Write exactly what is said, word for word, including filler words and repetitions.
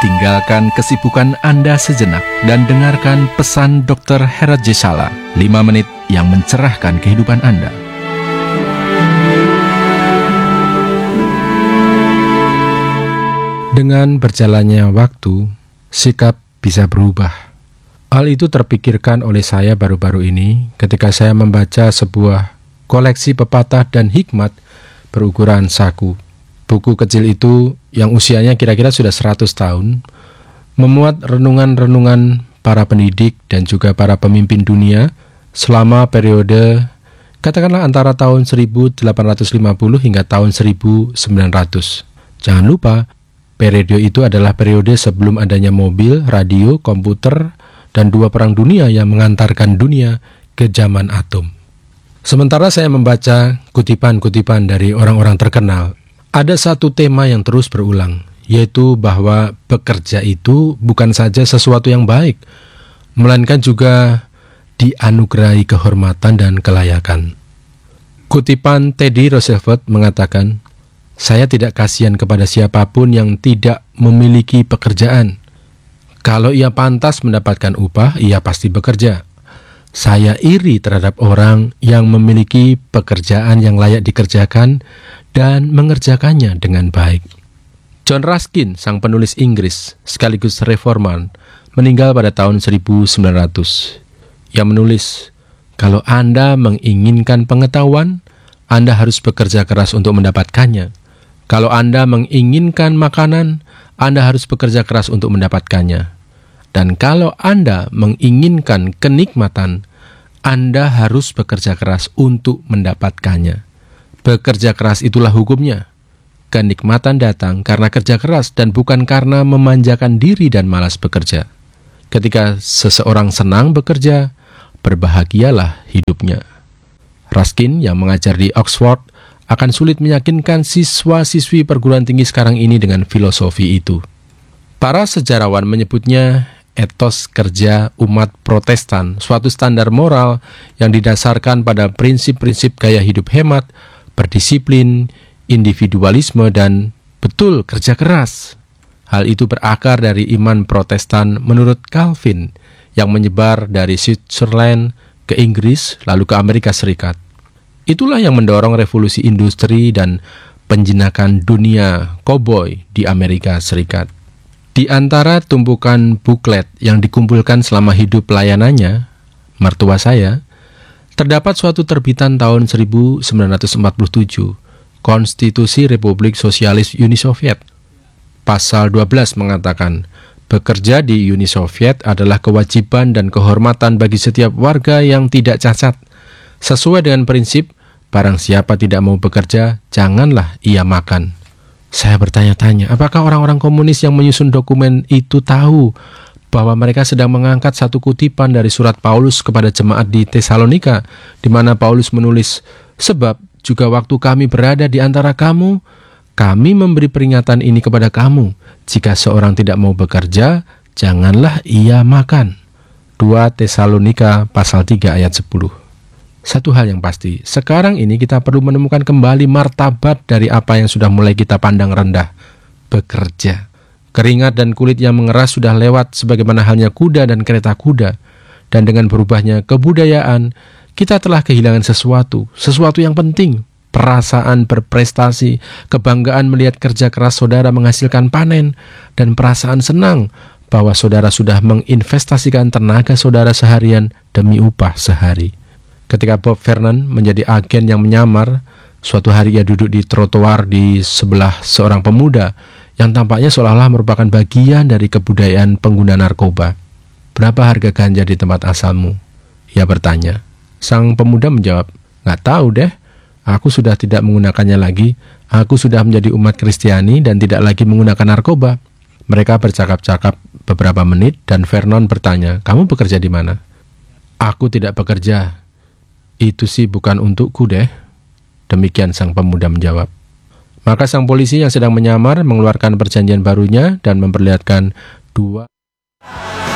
Tinggalkan kesibukan Anda sejenak dan dengarkan pesan dokter Herat Jesala, lima menit yang mencerahkan kehidupan Anda. Dengan berjalannya waktu, sikap bisa berubah. Hal itu terpikirkan oleh saya baru-baru ini ketika saya membaca sebuah koleksi pepatah dan hikmat berukuran saku. Buku kecil itu yang usianya kira-kira sudah seratus tahun, memuat renungan-renungan para pendidik dan juga para pemimpin dunia selama periode katakanlah antara tahun seribu delapan ratus lima puluh hingga tahun seribu sembilan ratus. Jangan lupa, periode itu adalah periode sebelum adanya mobil, radio, komputer, dan dua perang dunia yang mengantarkan dunia ke zaman atom. Sementara saya membaca kutipan-kutipan dari orang-orang terkenal, ada satu tema yang terus berulang, yaitu bahwa bekerja itu bukan saja sesuatu yang baik, melainkan juga dianugerahi kehormatan dan kelayakan. Kutipan Teddy Roosevelt mengatakan, "Saya tidak kasihan kepada siapapun yang tidak memiliki pekerjaan. Kalau ia pantas mendapatkan upah, ia pasti bekerja. Saya iri terhadap orang yang memiliki pekerjaan yang layak dikerjakan dan mengerjakannya dengan baik." John Ruskin, sang penulis Inggris sekaligus reforman, meninggal pada tahun seribu sembilan ratus. Ia menulis, "Kalau Anda menginginkan pengetahuan, Anda harus bekerja keras untuk mendapatkannya. Kalau Anda menginginkan makanan, Anda harus bekerja keras untuk mendapatkannya. Dan kalau Anda menginginkan kenikmatan, Anda harus bekerja keras untuk mendapatkannya. Bekerja keras itulah hukumnya. Kenikmatan datang karena kerja keras dan bukan karena memanjakan diri dan malas bekerja. Ketika seseorang senang bekerja, berbahagialah hidupnya." Ruskin yang mengajar di Oxford akan sulit meyakinkan siswa-siswi perguruan tinggi sekarang ini dengan filosofi itu. Para sejarawan menyebutnya etos kerja umat Protestan, suatu standar moral yang didasarkan pada prinsip-prinsip gaya hidup hemat, berdisiplin, individualisme, dan betul kerja keras. Hal itu berakar dari iman Protestan menurut Calvin yang menyebar dari Switzerland ke Inggris lalu ke Amerika Serikat. Itulah yang mendorong revolusi industri dan penjinakan dunia koboi di Amerika Serikat. Di antara tumpukan buklet yang dikumpulkan selama hidup pelayanannya, mertua saya, terdapat suatu terbitan tahun seribu sembilan ratus empat puluh tujuh, Konstitusi Republik Sosialis Uni Soviet. Pasal dua belas mengatakan, bekerja di Uni Soviet adalah kewajiban dan kehormatan bagi setiap warga yang tidak cacat. Sesuai dengan prinsip, barang siapa tidak mau bekerja, janganlah ia makan. Saya bertanya-tanya, apakah orang-orang komunis yang menyusun dokumen itu tahu bahwa mereka sedang mengangkat satu kutipan dari surat Paulus kepada jemaat di Tesalonika, di mana Paulus menulis, "Sebab juga waktu kami berada di antara kamu, kami memberi peringatan ini kepada kamu, jika seorang tidak mau bekerja, janganlah ia makan." dua Tesalonika pasal tiga ayat sepuluh. Satu hal yang pasti, sekarang ini kita perlu menemukan kembali martabat dari apa yang sudah mulai kita pandang rendah, bekerja. Keringat dan kulit yang mengeras sudah lewat sebagaimana halnya kuda dan kereta kuda. Dan dengan berubahnya kebudayaan, kita telah kehilangan sesuatu, sesuatu yang penting, perasaan berprestasi, kebanggaan melihat kerja keras saudara menghasilkan panen, dan perasaan senang bahwa saudara sudah menginvestasikan tenaga saudara seharian demi upah sehari. Ketika Bob Vernon menjadi agen yang menyamar, suatu hari ia duduk di trotoar di sebelah seorang pemuda yang tampaknya seolah-olah merupakan bagian dari kebudayaan pengguna narkoba. "Berapa harga ganja di tempat asalmu?" ia bertanya. Sang pemuda menjawab, "Nggak tahu deh, aku sudah tidak menggunakannya lagi. Aku sudah menjadi umat Kristiani dan tidak lagi menggunakan narkoba." Mereka bercakap-cakap beberapa menit dan Vernon bertanya, "Kamu bekerja di mana?" "Aku tidak bekerja. Itu sih bukan untukku deh." Demikian sang pemuda menjawab. Maka sang polisi yang sedang menyamar mengeluarkan perjanjian barunya dan memperlihatkan dua